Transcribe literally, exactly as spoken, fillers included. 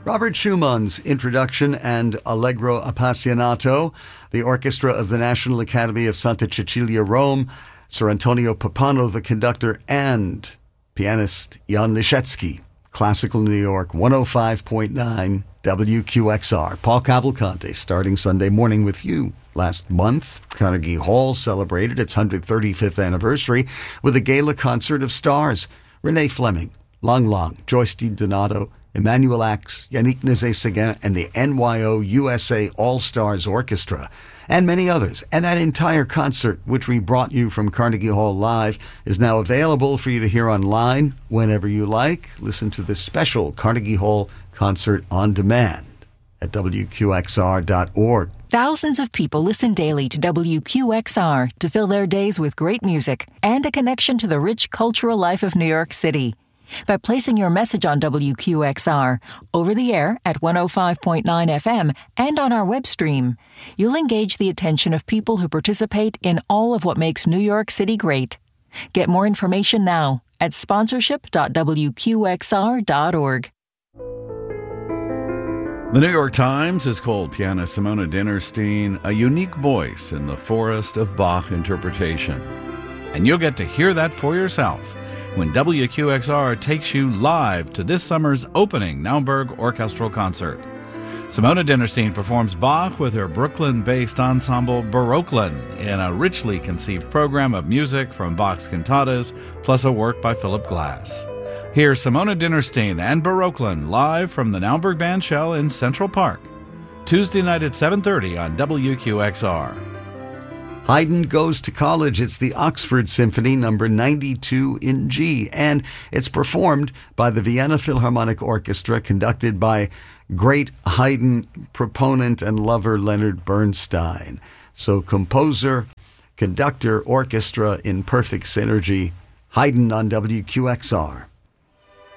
Robert Schumann's introduction and Allegro Appassionato, the orchestra of the National Academy of Santa Cecilia, Rome, Sir Antonio Pappano, the conductor, and pianist Jan Liszewski. Classical New York, one oh five point nine W Q X R. Paul Cavalcante starting Sunday morning with you. Last month, Carnegie Hall celebrated its one hundred thirty-fifth anniversary with a gala concert of stars. Renee Fleming, Lang Lang, Joyce DiDonato, Emmanuel Ax, Yannick Nézet-Séguin, and the N Y O U S A All-Stars Orchestra, and many others. And that entire concert, which we brought you from Carnegie Hall Live, is now available for you to hear online whenever you like. Listen to this special Carnegie Hall concert on demand at W Q X R dot org. Thousands of people listen daily to W Q X R to fill their days with great music and a connection to the rich cultural life of New York City. By placing your message on W Q X R, over the air at one oh five point nine F M and on our web stream, you'll engage the attention of people who participate in all of what makes New York City great. Get more information now at sponsorship dot W Q X R dot org. The New York Times has called pianist Simona Dinnerstein a unique voice in the forest of Bach interpretation. And you'll get to hear that for yourself when W Q X R takes you live to this summer's opening Naumburg Orchestral Concert. Simona Dinnerstein performs Bach with her Brooklyn-based ensemble Baroquelin in a richly conceived program of music from Bach's cantatas, plus a work by Philip Glass. Hear Simona Dinnerstein and Baroquelin live from the Naumburg Bandshell in Central Park, Tuesday night at seven thirty on W Q X R. Haydn Goes to College. It's the Oxford Symphony number ninety-two in G, and it's performed by the Vienna Philharmonic Orchestra, conducted by great Haydn proponent and lover Leonard Bernstein. So composer, conductor, orchestra in perfect synergy. Haydn on W Q X R.